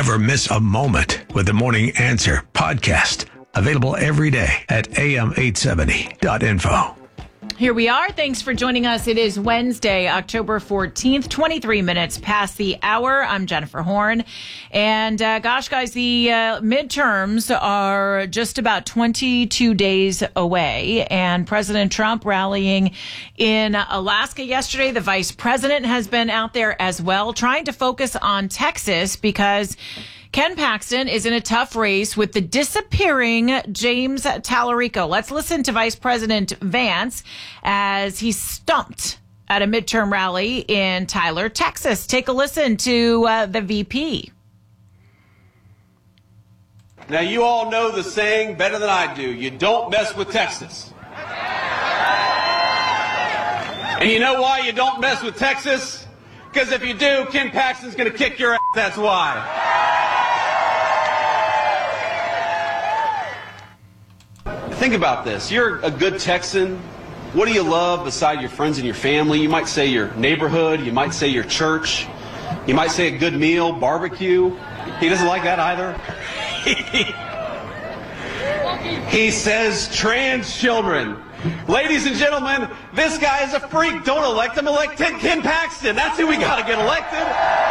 never miss a moment with the Morning Answer podcast. Available every day at am870.info. Here we are. Thanks for joining us. It is Wednesday, October 14th, 23 minutes past the hour. I'm Jennifer Horn. And gosh, guys, the midterms are just about 22 days away. And President Trump rallying in Alaska yesterday. The vice president has been out there as well, trying to focus on Texas because Ken Paxton is in a tough race with the disappearing James Talarico. Let's listen to Vice President Vance as he's stumped at a midterm rally in Tyler, Texas. Take a listen to the VP. Now, you all know the saying better than I do. You don't mess with Texas. And you know why you don't mess with Texas? Because if you do, Ken Paxton's going to kick your ass. That's why. Think about this. You're a good Texan. What do you love beside your friends and your family? You might say your neighborhood. You might say your church. You might say a good meal, barbecue. He doesn't like that either. He says trans children. Ladies and gentlemen, this guy is a freak. Don't elect him. Elect Ken Paxton. That's who we got to get elected.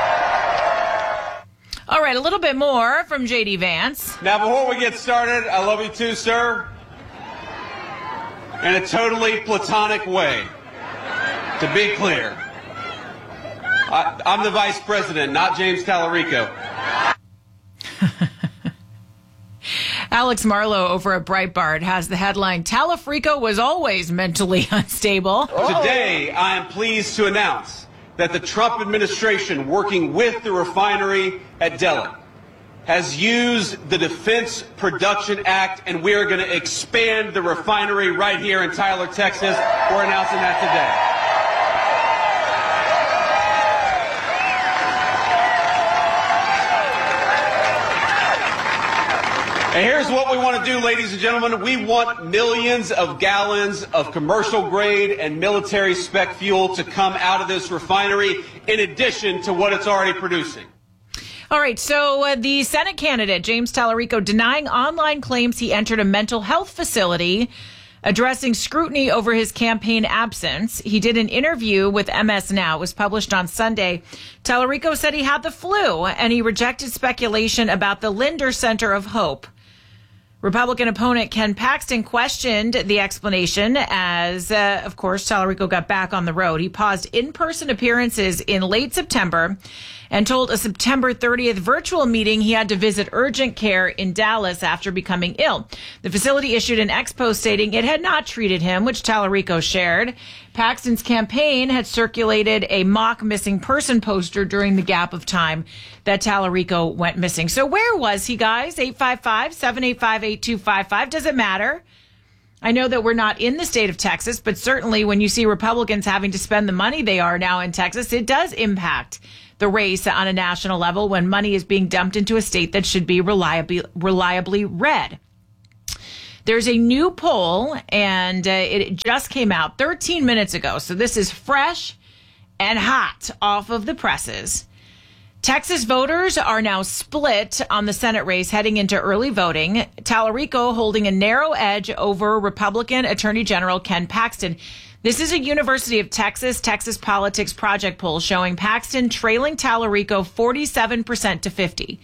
All right, a little bit more from J.D. Vance. Now, before we get started, I love you too, sir. In a totally platonic way, to be clear. I'm the vice president, not James Talarico. Alex Marlowe over at Breitbart has the headline, Talarico was always mentally unstable. Today, I am pleased to announce that the Trump administration, working with the refinery at Delek, has used the Defense Production Act, and we are going to expand the refinery right here in Tyler, Texas. We're announcing that today. And here's what we want to do, ladies and gentlemen. We want millions of gallons of commercial grade and military spec fuel to come out of this refinery in addition to what it's already producing. All right, so the Senate candidate, James Talarico, denying online claims he entered a mental health facility, addressing scrutiny over his campaign absence. He did an interview with MS Now. It was published on Sunday. Talarico said he had the flu, and he rejected speculation about the Linder Center of Hope. Republican opponent Ken Paxton questioned the explanation as, of course, Talarico got back on the road. He paused in-person appearances in late September and told a September 30th virtual meeting he had to visit urgent care in Dallas after becoming ill. The facility issued an expo stating it had not treated him, which Talarico shared. Paxton's campaign had circulated a mock missing person poster during the gap of time that Talarico went missing. So where was he, guys? 855-785-8255. Does it matter? I know that we're not in the state of Texas, but certainly when you see Republicans having to spend the money they are now in Texas, it does impact the race on a national level when money is being dumped into a state that should be reliably red. There's a new poll, and it just came out 13 minutes ago. So this is fresh and hot off of the presses. Texas voters are now split on the Senate race heading into early voting. Talarico holding a narrow edge over Republican Attorney General Ken Paxton. This is a University of Texas Politics Project poll showing Paxton trailing Talarico 47% to 50%.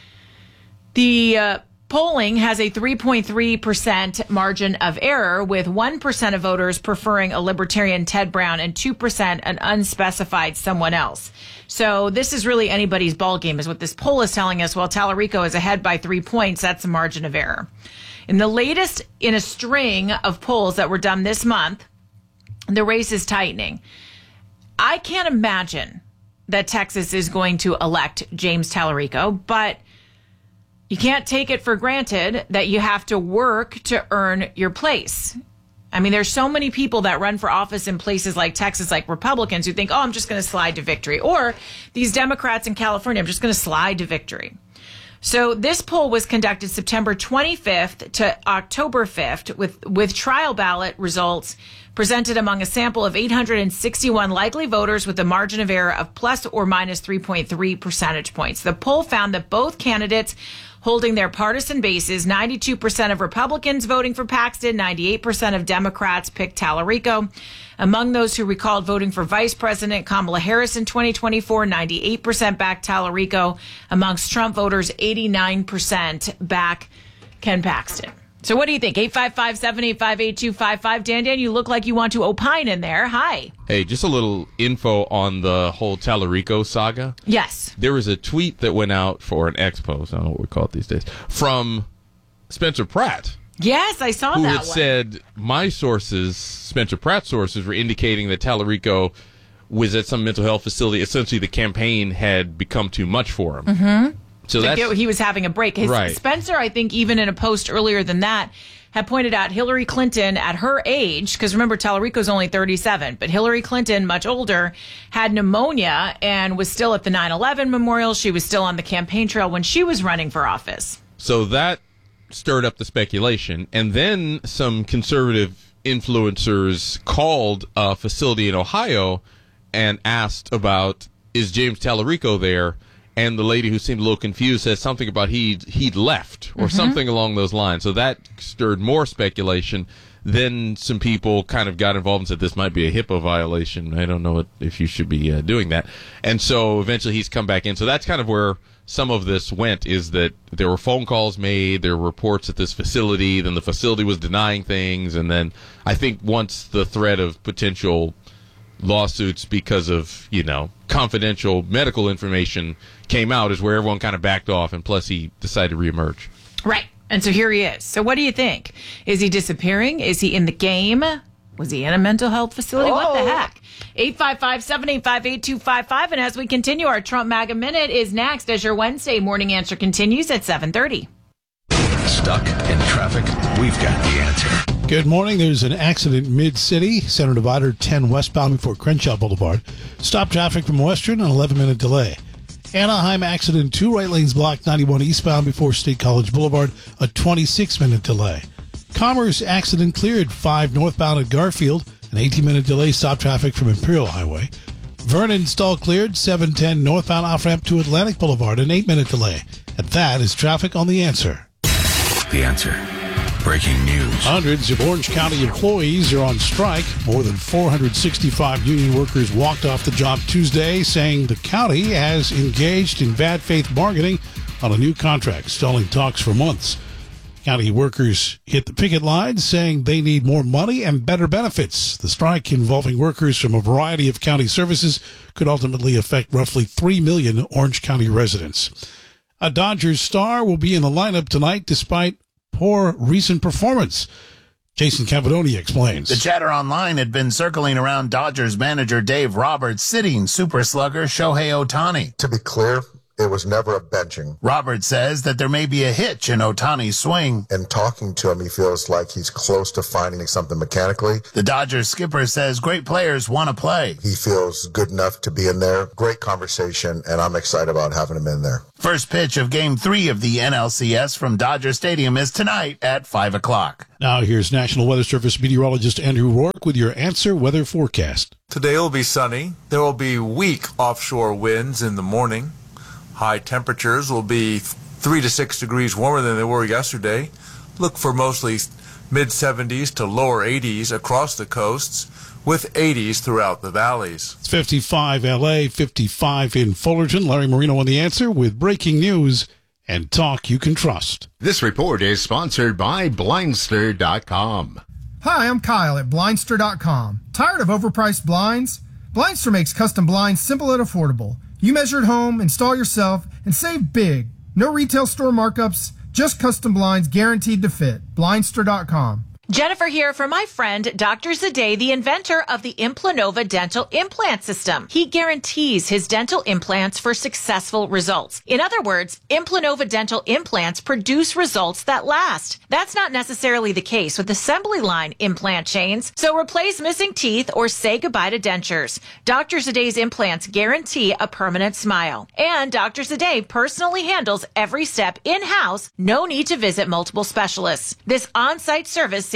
The polling has a 3.3% margin of error, with 1% of voters preferring a libertarian Ted Brown and 2% an unspecified someone else. So this is really anybody's ballgame, is what this poll is telling us. While Talarico is ahead by 3 points, that's the margin of error. In the latest in a string of polls that were done this month, the race is tightening. I can't imagine that Texas is going to elect James Talarico, but you can't take it for granted that you have to work to earn your place. I mean, there's so many people that run for office in places like Texas, like Republicans, who think, oh, I'm just going to slide to victory. Or these Democrats in California, I'm just going to slide to victory. So this poll was conducted September 25th to October 5th with trial ballot results presented among a sample of 861 likely voters with a margin of error of plus or minus 3.3 percentage points. The poll found that both candidates holding their partisan bases, 92% of Republicans voting for Paxton, 98% of Democrats picked Tallarico. Among those who recalled voting for Vice President Kamala Harris in 2024, 98% backed Tallarico. Amongst Trump voters, 89% back Ken Paxton. So what do you think? 855-785-8255. Dan, you look like you want to opine in there. Hi. Hey, just a little info on the whole Tallarico saga. Yes. There was a tweet that went out for an ex-post, I don't know what we call it these days, from Spencer Pratt. Yes, I saw that one. Who had said, my sources, Spencer Pratt's sources, were indicating that Tallarico was at some mental health facility. Essentially, the campaign had become too much for him. Mm-hmm. So he was having a break. Right. Spencer, I think, even in a post earlier than that, had pointed out Hillary Clinton at her age, because remember, Tallarico's only 37, but Hillary Clinton, much older, had pneumonia and was still at the 9/11 memorial. She was still on the campaign trail when she was running for office. So that stirred up the speculation. And then some conservative influencers called a facility in Ohio and asked about, is James Tallarico there? And the lady, who seemed a little confused, said something about he'd left or something along those lines. So that stirred more speculation. Then some people kind of got involved and said this might be a HIPAA violation. I don't know if you should be doing that. And so eventually he's come back in. So that's kind of where some of this went, is that there were phone calls made, there were reports at this facility, then the facility was denying things. And then I think once the threat of potential lawsuits because of, confidential medical information came out is where everyone kind of backed off, and plus he decided to reemerge. Right. And so here he is. So what do you think? Is he disappearing? Is he in the game? Was he in a mental health facility? What the heck? 855-785-8255. And as we continue, our Trump MAGA Minute is next as your Wednesday morning answer continues at 7:30. Stuck in traffic? We've got the answer. Good morning. There's an accident mid-city, Center Divider 10 westbound before Crenshaw Boulevard. Stop traffic from Western, an 11-minute delay. Anaheim accident, 2 right lanes blocked, 91 eastbound before State College Boulevard, a 26-minute delay. Commerce accident cleared, 5 northbound at Garfield, an 18-minute delay, stop traffic from Imperial Highway. Vernon stall cleared, 710 northbound off-ramp to Atlantic Boulevard, an 8-minute delay. And that is traffic on The Answer. The Answer. Breaking news. Hundreds of Orange County employees are on strike. More than 465 union workers walked off the job Tuesday, saying the county has engaged in bad faith bargaining on a new contract, stalling talks for months. County workers hit the picket lines, saying they need more money and better benefits. The strike, involving workers from a variety of county services, could ultimately affect roughly 3 million Orange County residents. A Dodgers star will be in the lineup tonight despite poor recent performance. Jason Cavadoni explains. The chatter online had been circling around Dodgers manager Dave Roberts sitting super slugger Shohei Ohtani. To be clear, it was never a benching. Roberts says that there may be a hitch in Ohtani's swing. In talking to him, he feels like he's close to finding something mechanically. The Dodgers skipper says great players want to play. He feels good enough to be in there. Great conversation, and I'm excited about having him in there. First pitch of Game 3 of the NLCS from Dodger Stadium is tonight at 5 o'clock. Now here's National Weather Service meteorologist Andrew Rourke with your Answer weather forecast. Today will be sunny. There will be weak offshore winds in the morning. High temperatures will be 3 to 6 degrees warmer than they were yesterday. Look for mostly mid-70s to lower 80s across the coasts, with 80s throughout the valleys. It's 55 L.A., 55 in Fullerton. Larry Marino on The Answer with breaking news and talk you can trust. This report is sponsored by Blindster.com. Hi, I'm Kyle at Blindster.com. Tired of overpriced blinds? Blindster makes custom blinds simple and affordable. You measure at home, install yourself, and save big. No retail store markups, just custom blinds guaranteed to fit. Blindster.com. Jennifer here for my friend, Dr. Zade, the inventor of the Implanova dental implant system. He guarantees his dental implants for successful results. In other words, Implanova dental implants produce results that last. That's not necessarily the case with assembly line implant chains, so replace missing teeth or say goodbye to dentures. Dr. Zade's implants guarantee a permanent smile. And Dr. Zade personally handles every step in-house, no need to visit multiple specialists. This on-site service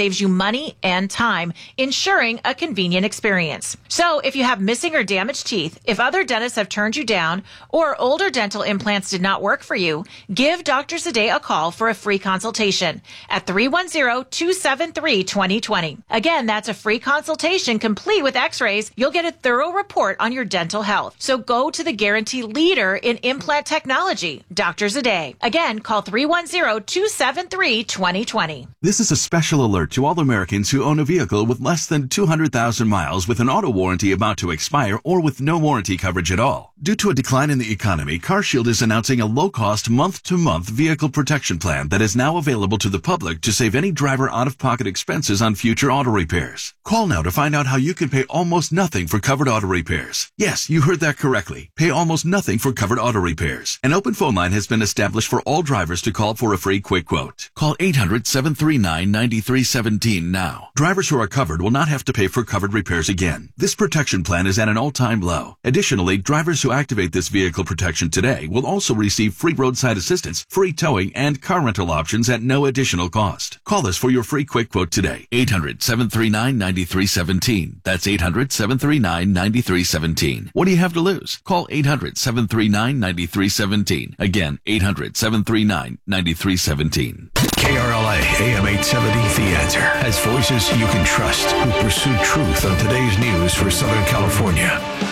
saves you money and time, ensuring a convenient experience. So if you have missing or damaged teeth, if other dentists have turned you down, or older dental implants did not work for you, give Dr. Zade a call for a free consultation at 310-273-2020. Again, that's a free consultation complete with x-rays. You'll get a thorough report on your dental health. So go to the guarantee leader in implant technology, Dr. Zade. Again, call 310-273-2020. This is a special alert to all Americans who own a vehicle with less than 200,000 miles with an auto warranty about to expire or with no warranty coverage at all. Due to a decline in the economy, CarShield is announcing a low-cost month-to-month vehicle protection plan that is now available to the public to save any driver out-of-pocket expenses on future auto repairs. Call now to find out how you can pay almost nothing for covered auto repairs. Yes, you heard that correctly. Pay almost nothing for covered auto repairs. An open phone line has been established for all drivers to call for a free quick quote. Call 800-739-9317 now. Drivers who are covered will not have to pay for covered repairs again. This protection plan is at an all-time low. Additionally, drivers who activate this vehicle protection today will also receive free roadside assistance, free towing, and car rental options at no additional cost. Call us for your free quick quote today. 800-739-9317. That's 800-739-9317. What do you have to lose? Call 800-739-9317. Again, 800-739-9317. KRLA AM 870 The Answer has voices you can trust who pursue truth on today's news for Southern California.